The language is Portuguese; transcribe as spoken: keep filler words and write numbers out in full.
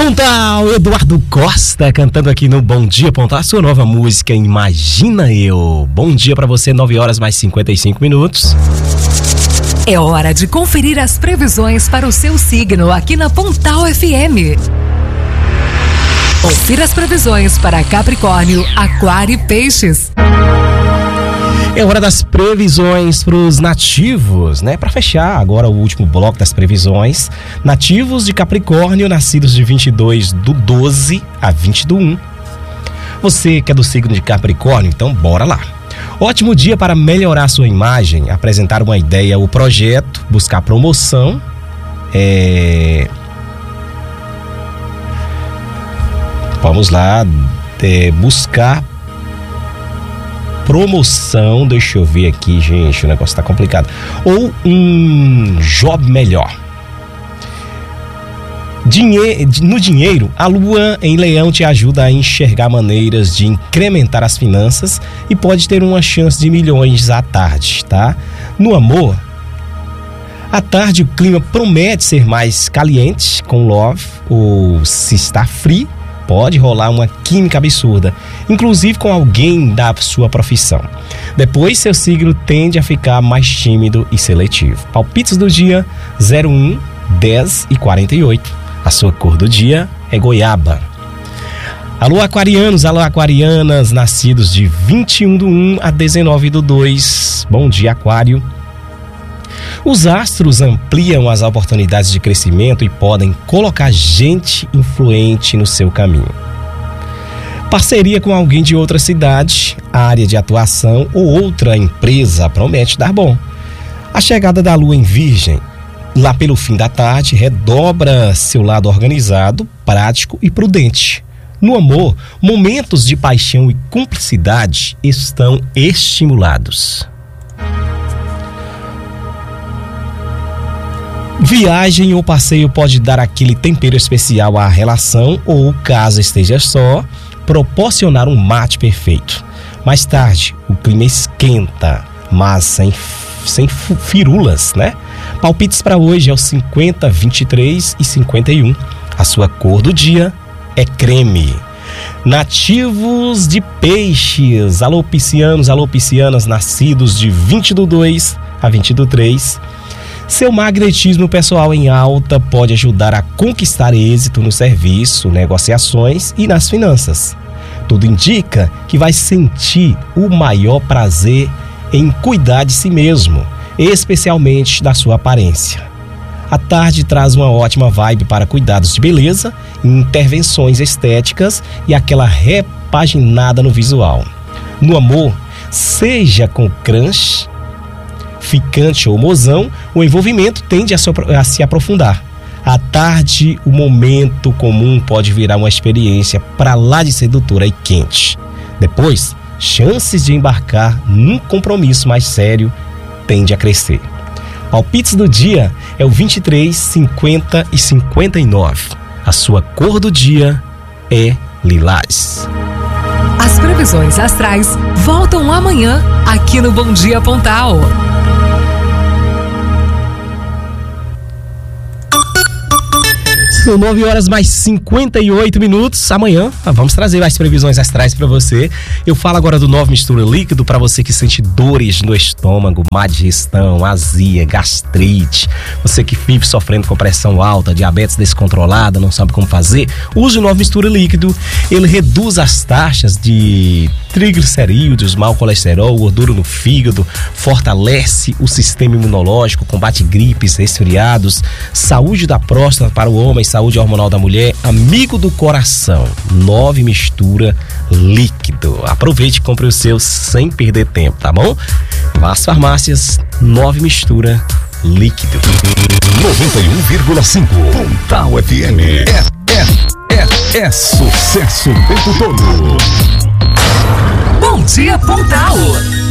Pontal, Eduardo Costa cantando aqui no Bom Dia Pontal, a sua nova música Imagina Eu. Bom dia pra você, nove horas mais cinquenta e cinco minutos. É hora de conferir as previsões para o seu signo aqui na Pontal F M. Confira as previsões para Capricórnio, Aquário e Peixes. É hora das previsões para os nativos, né? Para fechar agora o último bloco das previsões. Nativos de Capricórnio, nascidos de vinte e dois do doze a vinte do um. Você que é do signo de Capricórnio, então bora lá. Ótimo dia para melhorar sua imagem, apresentar uma ideia ou projeto, buscar promoção. É... Vamos lá, é, buscar promoção, deixa eu ver aqui, gente, o negócio tá complicado. Ou um job melhor. Dinhe- no dinheiro, a lua em Leão te ajuda a enxergar maneiras de incrementar as finanças e pode ter uma chance de milhões à tarde, tá? No amor, à tarde o clima promete ser mais caliente com love, ou se está frio, pode rolar uma química absurda, inclusive com alguém da sua profissão. Depois, seu signo tende a ficar mais tímido e seletivo. Palpites do dia zero um, dez e quarenta e oito. A sua cor do dia é goiaba. Alô, aquarianos, alô, aquarianas, nascidos de vinte e um do um a dezenove do dois. Bom dia, aquário. Os astros ampliam as oportunidades de crescimento e podem colocar gente influente no seu caminho. Parceria com alguém de outra cidade, área de atuação ou outra empresa promete dar bom. A chegada da lua em Virgem, lá pelo fim da tarde, redobra seu lado organizado, prático e prudente. No amor, momentos de paixão e cumplicidade estão estimulados. Viagem ou passeio pode dar aquele tempero especial à relação ou, caso esteja só, proporcionar um mate perfeito. Mais tarde, o clima esquenta, mas sem, sem firulas, né? Palpites para hoje é o cinquenta, vinte e três e cinquenta e um. A sua cor do dia é creme. Nativos de Peixes, alô piscianos, alô piscianas, nascidos de vinte do dois a vinte do três. Seu magnetismo pessoal em alta pode ajudar a conquistar êxito no serviço, negociações e nas finanças. Tudo indica que vai sentir o maior prazer em cuidar de si mesmo, especialmente da sua aparência. A tarde traz uma ótima vibe para cuidados de beleza, intervenções estéticas e aquela repaginada no visual. No amor, seja com crush, ficante ou mozão, o envolvimento tende a se, a se aprofundar. À tarde, o momento comum pode virar uma experiência para lá de sedutora e quente. Depois, chances de embarcar num compromisso mais sério tende a crescer. Palpites do dia é o vinte e três, cinquenta e cinquenta e nove. A sua cor do dia é lilás. As previsões astrais voltam amanhã aqui no Bom Dia Pontal. São nove horas mais cinquenta e oito minutos. Amanhã vamos trazer mais previsões astrais para você. Eu falo agora do Nove Mistura Líquido para você que sente dores no estômago, má digestão, azia, gastrite. Você que vive sofrendo com pressão alta, diabetes descontrolada, não sabe como fazer. Use o Nove Mistura Líquido. Ele reduz as taxas de triglicerídeos, mau colesterol, gordura no fígado, fortalece o sistema imunológico, combate gripes, resfriados, saúde da próstata para o homem, saúde hormonal da mulher, amigo do coração. Nove Mistura Líquido. Aproveite e compre o seu sem perder tempo, tá bom? Vá às farmácias. Nove Mistura Líquido. noventa e um vírgula cinco Pontal F M. É, é, é, é sucesso o tempo todo. Bom Dia Pontal.